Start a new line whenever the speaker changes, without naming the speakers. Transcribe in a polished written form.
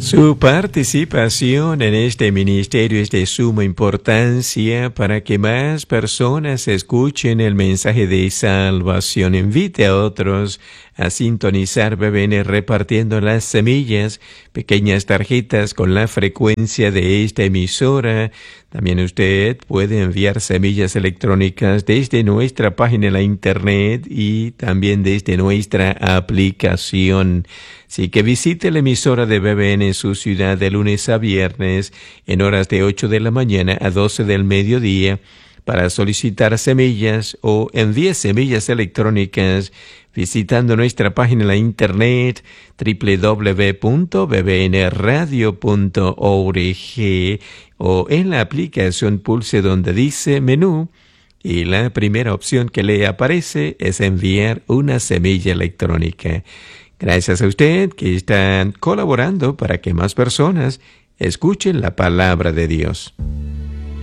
Su participación en este ministerio es de suma importancia para que más personas escuchen el mensaje de salvación. Invite a otros a sintonizar BBN repartiendo las semillas, pequeñas tarjetas con la frecuencia de esta emisora. También usted puede enviar semillas electrónicas desde nuestra página en la internet y también desde nuestra aplicación. Así que visite la emisora de BBN en su ciudad de lunes a viernes en horas de 8 de la mañana a 12 del mediodía para solicitar semillas o envíe semillas electrónicas visitando nuestra página en la internet www.bbnradio.org o en la aplicación Pulse donde dice menú y la primera opción que le aparece es enviar una semilla electrónica. Gracias a usted que está colaborando para que más personas escuchen la palabra de Dios.